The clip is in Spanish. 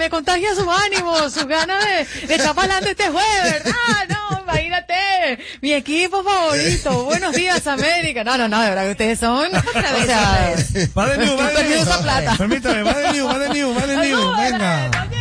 me contagia sus ánimos, sus ganas de estar para adelante este jueves, ¿verdad? No, imagínate, mi equipo favorito. Buenos días, América. No, de verdad que ustedes son, o sea, va de New, perdido esa plata. Permítame, va de New, venga.